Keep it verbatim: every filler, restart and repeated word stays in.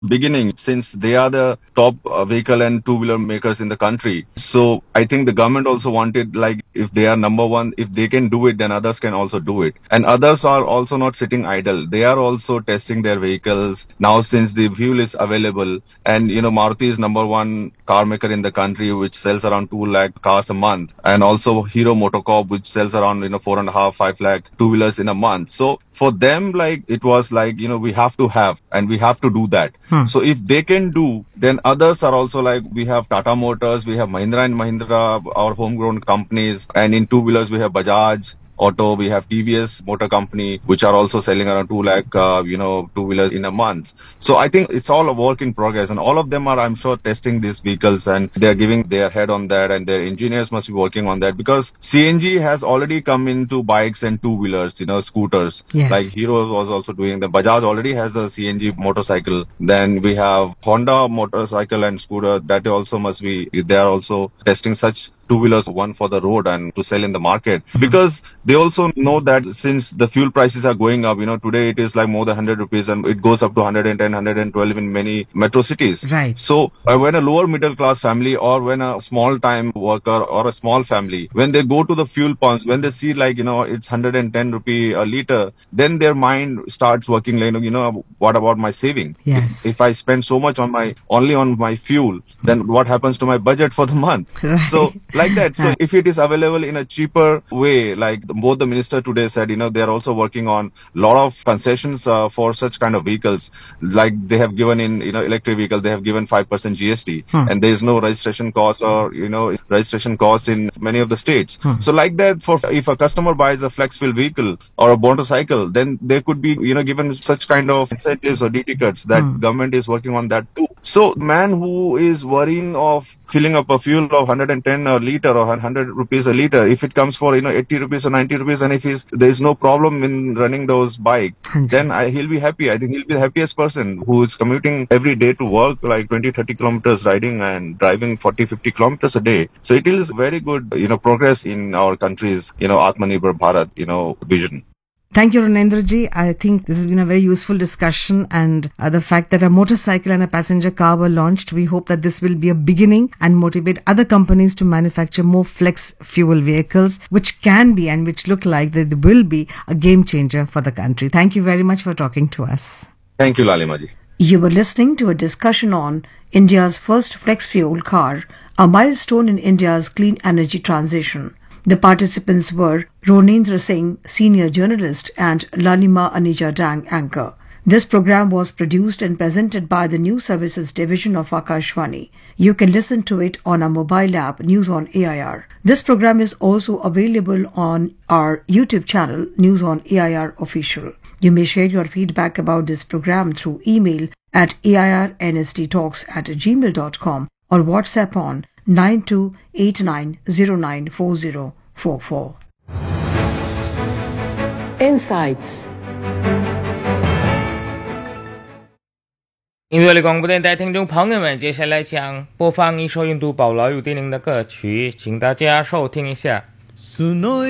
beginning, since they are the top uh, vehicle and two-wheeler makers in the country. So I think the government also wanted, like, if they are number one, if they can do it, then others can also do it. And others are also not sitting idle. They are also testing their vehicles now since the fuel is available. And, you know, Maruti is number one car maker in the country, which sells around two lakh cars a month. And also Hero Motocorp, which sells around, you know, four and a half, five lakh two-wheelers in a month. So for them, like, it was like, you know, we have to have, and we have to do that. Hmm. So if they can do, then others are also like, we have Tata Motors, we have Mahindra and Mahindra, our homegrown companies. And in two-wheelers, we have Bajaj Auto, we have T V S Motor Company, which are also selling around two lakh, uh, you know, two-wheelers in a month. So I think it's all a work in progress, and all of them are, I'm sure, testing these vehicles, and they're giving their head on that, and their engineers must be working on that, because C N G has already come into bikes and two-wheelers, you know, scooters. Yes. Like Hero was also doing them. Bajaj already has a C N G motorcycle. Then we have Honda motorcycle and scooter that also must be, they are also testing such two-wheelers, one for the road and to sell in the market, because they also know that since the fuel prices are going up, you know, today it is like more than one hundred rupees, and it goes up to one hundred ten, one hundred twelve in many metro cities. Right. So uh, when a lower middle class family, or when a small time worker or a small family, when they go to the fuel pumps, when they see, like, you know, it's one hundred ten rupee a liter, then their mind starts working like, you know, what about my saving? Yes. If, if I spend so much on my, only on my fuel, then what happens to my budget for the month? Right. So like that. So if it is available in a cheaper way, like both the minister today said, you know, they are also working on a lot of concessions uh, for such kind of vehicles. Like they have given in, you know, electric vehicles, they have given five percent G S T, hmm. and there is no registration cost or, you know, registration cost in many of the states. Hmm. So like that, for if a customer buys a flex fuel vehicle or a motorcycle, then there could be, you know, given such kind of incentives or D T cuts that hmm. government is working on that too. So man who is worrying of filling up a fuel of one hundred ten a liter or one hundred rupees a liter, if it comes for, you know, eighty rupees or ninety rupees, and if he's, there is no problem in running those bikes, then I, he'll be happy. I think he'll be the happiest person who is commuting every day to work, like twenty, thirty kilometers riding and driving forty, fifty kilometers a day. So it is very good, you know, progress in our country's, you know, Atmanirbhar Bharat, you know, vision. Thank you, Ranendraji. I think this has been a very useful discussion, and uh, the fact that a motorcycle and a passenger car were launched, we hope that this will be a beginning and motivate other companies to manufacture more flex fuel vehicles, which can be and which look like that they will be a game changer for the country. Thank you very much for talking to us. Thank you, Lalimaji. You were listening to a discussion on India's first flex fuel car, a milestone in India's clean energy transition. The participants were Ronendra Singh, senior journalist, and Lalima Anija Dang, anchor. This program was produced and presented by the News Services Division of Akashvani. You can listen to it on our mobile app, News on A I R. This program is also available on our YouTube channel, News on A I R Official. You may share your feedback about this program through email at airnsttalks at gmail dot com or WhatsApp on nine two eight nine zero nine four zero four four. Insights。 音乐里广播电台听众朋友们，接下来将播放一首印度宝老有电影的歌曲，请大家收听一下。